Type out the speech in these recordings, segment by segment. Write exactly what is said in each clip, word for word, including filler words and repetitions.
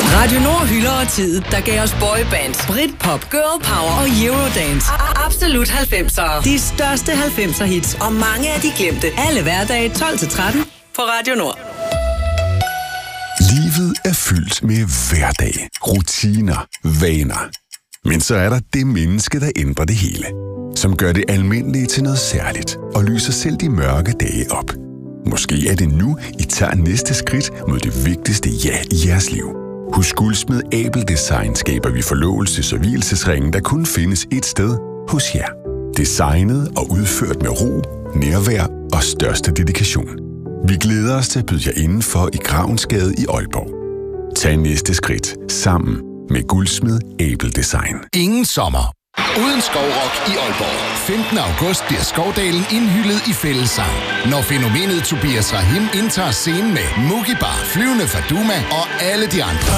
Radio Nord hylder tid, der gav os boybands, Britpop, girl power og eurodance. Absolut halvfemsere. De største halvfemser hits og mange af de glemte. Alle hverdage tolv til tretten på Radio Nord. Livet er fyldt med hverdag, rutiner, vaner. Men så er der det menneske, der ændrer det hele. Som gør det almindelige til noget særligt og lyser selv de mørke dage op. Måske er det nu, I tager næste skridt mod det vigtigste ja i jeres liv. Hos Guldsmed Abel Design skaber vi forlovelses- og vielsesringen, der kun findes et sted hos jer. Designet og udført med ro, nærvær og største dedikation. Vi glæder os til at byde jer indenfor i Gravensgade i Aalborg. Tag næste skridt sammen med Guldsmed Abel Design. Ingen sommer uden skovrock i Aalborg. femtende august bliver Skovdalen indhyllet i fællessang, når fænomenet Tobias Rahim indtager scenen med Mugi Bar, Flyvende Faduma og alle de andre.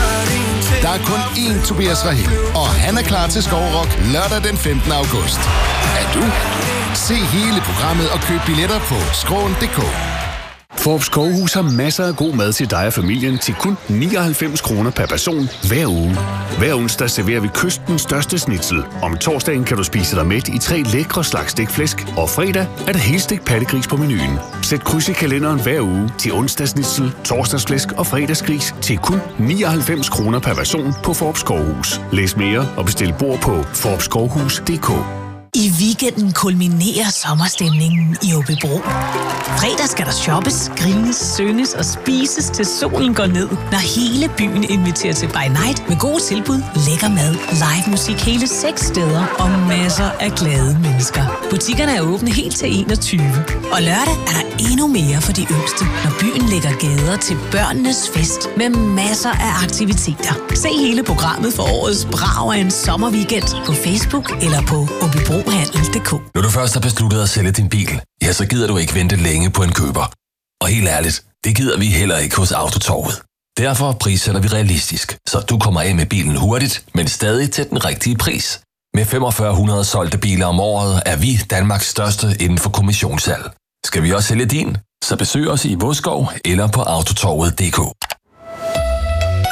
Der er kun én Tobias Rahim, og han er klar til skovrock lørdag den femtende august. Er du? Se hele programmet og køb billetter på skråen punktum d k. Fårup Skovhus har masser af god mad til dig og familien til kun nioghalvfems kroner per person hver uge. Hver onsdag serverer vi kystens største schnitzel. Om torsdagen kan du spise dig mæt i tre lækre slags stegt flæsk, og fredag er der helstegt pattegris på menuen. Sæt kryds i kalenderen hver uge til onsdagsschnitzel, torsdagsflæsk og fredagsgris til kun nioghalvfems kroner per person på Fårup Skovhus. Læs mere og bestil bord på fårup skovhus punktum d k. I weekenden kulminerer sommerstemningen i Aabybro. Fredag skal der shoppes, grilles, synges og spises til solen går ned, når hele byen inviterer til by night med gode tilbud, lækker mad, live musik hele seks steder og masser af glade mennesker. Butikkerne er åbne helt til enogtyve. Og lørdag er der endnu mere for de yngste, når byen lægger gader til børnenes fest med masser af aktiviteter. Se hele programmet for årets brag af en sommerweekend på Facebook eller på aabybrohandel punktum d k. Når du først har besluttet at sælge din bil, ja, så gider du ikke vente længe på en køber. Og helt ærligt, det gider vi heller ikke hos Autotorvet. Derfor prissætter vi realistisk, så du kommer af med bilen hurtigt, men stadig til den rigtige pris. Med femogfyrre hundrede solgte biler om året er vi Danmarks største inden for kommissionssalg. Skal vi også sælge din? Så besøg os i Vodskov eller på autotorvet punktum d k.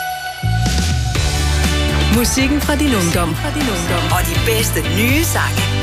Musikken fra din ungdom og de bedste nye sange.